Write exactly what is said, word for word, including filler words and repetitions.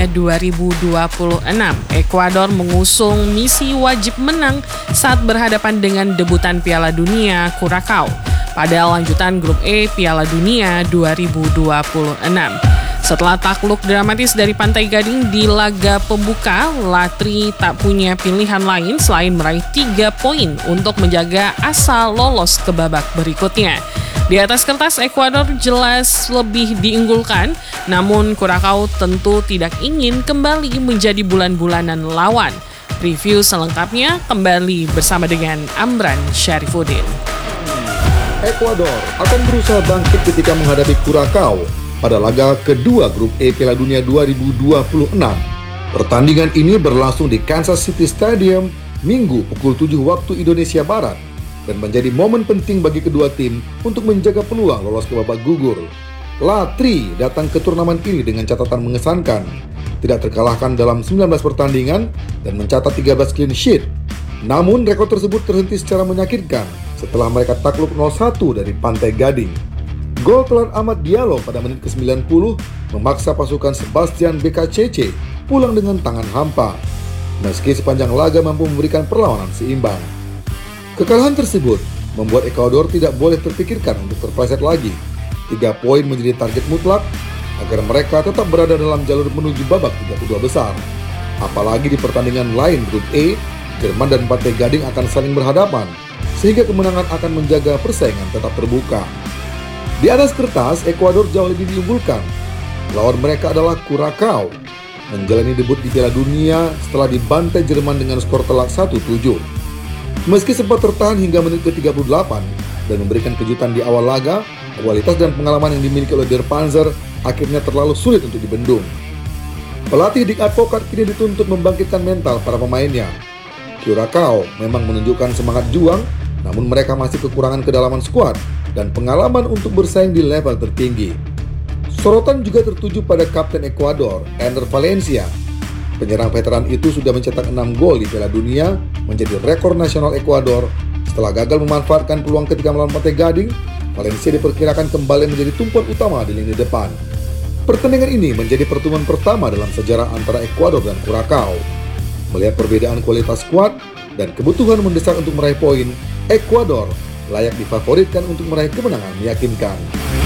Dunia dua ribu dua puluh enam. Ekuador mengusung misi wajib menang saat berhadapan dengan debutan Piala Dunia Curaçao pada lanjutan Grup E Piala Dunia dua ribu dua puluh enam. Setelah takluk dramatis dari Pantai Gading di laga pembuka, Latri tak punya pilihan lain selain meraih tiga poin untuk menjaga asa lolos ke babak berikutnya. Di atas kertas, Ekuador jelas lebih diunggulkan, namun Curaçao tentu tidak ingin kembali menjadi bulan-bulanan lawan. Review selengkapnya kembali bersama dengan Amran Syarifuddin. Ekuador akan berusaha bangkit ketika menghadapi Curaçao pada laga kedua Grup E Piala Dunia dua ribu dua puluh enam. Pertandingan ini berlangsung di Kansas City Stadium Minggu pukul tujuh waktu Indonesia Barat dan menjadi momen penting bagi kedua tim untuk menjaga peluang lolos ke babak gugur. Latri datang ke turnamen ini dengan catatan mengesankan, tidak terkalahkan dalam sembilan belas pertandingan dan mencatat tiga belas clean sheet. Namun rekor tersebut terhenti secara menyakitkan setelah mereka takluk nol satu dari Pantai Gading. Gol kelar Amad Diallo pada menit ke sembilan puluh memaksa pasukan Sebastian B K C C pulang dengan tangan hampa, meski sepanjang laga mampu memberikan perlawanan seimbang. Kekalahan tersebut membuat Ekuador tidak boleh terpikirkan untuk terpleset lagi. Tiga poin menjadi target mutlak agar mereka tetap berada dalam jalur menuju babak tiga puluh dua besar. Apalagi di pertandingan lain Grup E, Jerman dan Pantai Gading akan saling berhadapan, sehingga kemenangan akan menjaga persaingan tetap terbuka. Di atas kertas, Ekuador jauh lebih diunggulkan. Lawan mereka adalah Curaçao, menjalani debut di Piala Dunia setelah dibantai Jerman dengan skor telak satu tujuh. Meski sempat tertahan hingga menit ke tiga puluh delapan dan memberikan kejutan di awal laga, kualitas dan pengalaman yang dimiliki oleh Der Panzer akhirnya terlalu sulit untuk dibendung. Pelatih Dick Advocaat kini dituntut membangkitkan mental para pemainnya. Curaçao memang menunjukkan semangat juang, namun mereka masih kekurangan kedalaman skuad dan pengalaman untuk bersaing di level tertinggi. Sorotan juga tertuju pada kapten Ekuador, Ender Valencia. Penyerang veteran itu sudah mencetak enam gol di Piala Dunia, menjadi rekor nasional Ekuador. Setelah gagal memanfaatkan peluang ketika melawan Pantai Gading, Valencia diperkirakan kembali menjadi tumpuan utama di lini depan. Pertandingan ini menjadi pertemuan pertama dalam sejarah antara Ekuador dan Curaçao. Melihat perbedaan kualitas skuad dan kebutuhan mendesak untuk meraih poin, Ekuador layak difavoritkan untuk meraih kemenangan meyakinkan.